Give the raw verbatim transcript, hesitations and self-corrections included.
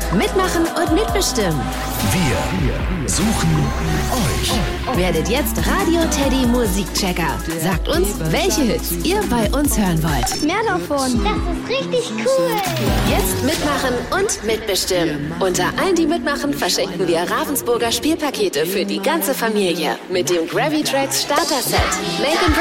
Mitmachen und mitbestimmen. Wir suchen euch. Werdet jetzt Radio Teddy Musikchecker. Sagt uns, welche Hits ihr bei uns hören wollt. Mehr davon. Das ist richtig cool. Jetzt mitmachen und mitbestimmen. Unter allen, die mitmachen, verschenken wir Ravensburger Spielpakete für die ganze Familie mit dem Gravitrax Starter Set. Make